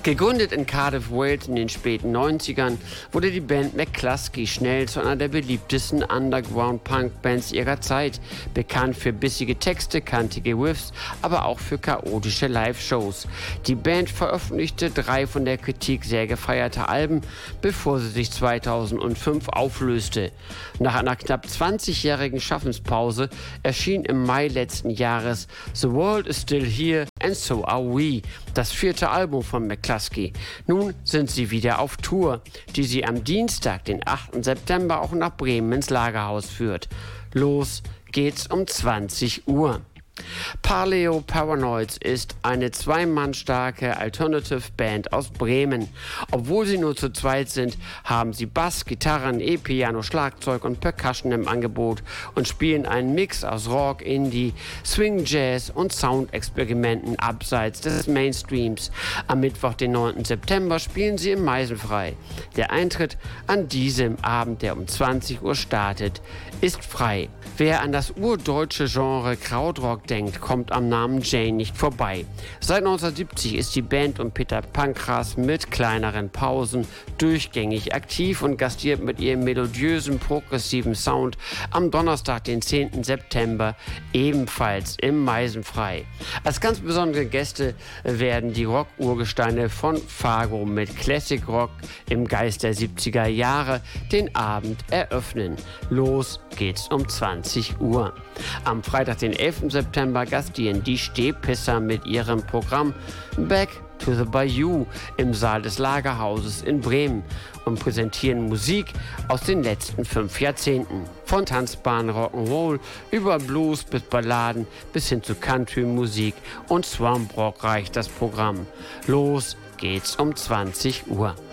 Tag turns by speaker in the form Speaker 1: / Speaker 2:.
Speaker 1: Gegründet in Cardiff, Wales in den späten 90ern, wurde die Band McCluskey schnell zu einer der beliebtesten Underground-Punk-Bands ihrer Zeit, bekannt für bissige Texte, kantige Riffs, aber auch für chaotische Live-Shows. Die Band veröffentlichte 3 von der Kritik sehr gefeierte Alben, bevor sie sich 2005 auflöste. Nach einer knapp 20-jährigen Schaffenspause erschien im Mai letzten Jahres The World is Still Here and So Are We, das 4. Album von McCluskey. Nun sind sie wieder auf Tour, die sie am Dienstag, den 8. September, auch nach Bremen ins Lagerhaus führt. Los geht's um 20 Uhr. Paleo Paranoids ist eine 2-Mann-starke Alternative-Band aus Bremen. Obwohl sie nur zu zweit sind, haben sie Bass, Gitarren, E-Piano, Schlagzeug und Percussion im Angebot und spielen einen Mix aus Rock, Indie, Swing, Jazz und Soundexperimenten abseits des Mainstreams. Am Mittwoch, den 9. September, spielen sie im Meiselfrei. Der Eintritt an diesem Abend, der um 20 Uhr startet, ist frei. Wer an das urdeutsche Genre Krautrock denkt, kommt am Namen Jane nicht vorbei. Seit 1970 ist die Band um Peter Pankras mit kleineren Pausen durchgängig aktiv und gastiert mit ihrem melodiösen, progressiven Sound am Donnerstag, den 10. September, ebenfalls im Meisenfrei. Als ganz besondere Gäste werden die Rock-Urgesteine von Fargo mit Classic Rock im Geist der 70er Jahre den Abend eröffnen. Los geht's um 20 Uhr. Am Freitag, den 11. September, gastieren die Stehpisser mit ihrem Programm Back to the Bayou im Saal des Lagerhauses in Bremen und präsentieren Musik aus den letzten 5 Jahrzehnten. Von tanzbaren Rock'n'Roll über Blues bis Balladen bis hin zu Country-Musik und Swamp Rock reicht das Programm. Los geht's um 20 Uhr.